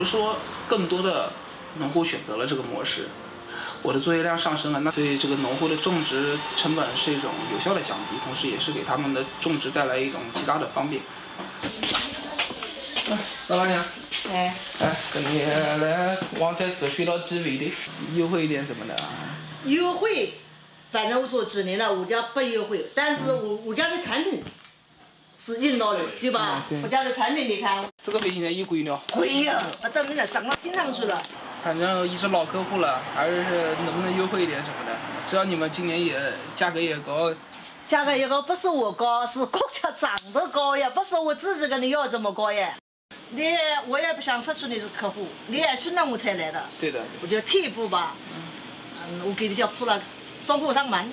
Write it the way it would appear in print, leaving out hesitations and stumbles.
说更多的农户选择了这个模式，我的作业量上升了，那对这个农户的种植成本是一种有效的降低，同时也是给他们的种植带来一种极大的方便。老板娘，跟你来旺财这个学到几位的，优惠一点怎么的？ 优惠，反正我做几年了，我家不优惠，但是我家的产品是引导的，对吧？我家的产品你看， 这个费现在也贵了。 贵呀，把咱们的涨到天上去了。 反正也是老客户了，还是能不能优惠一点什么的？只要你们今年也价格也高。 价格也高，不是我高，是国家涨得高呀，不是我自己跟你要这么高呀。我也不想说出你是客户，你也信任我才来的。 对的。 我就退一步吧。我给你叫铺了双货上门。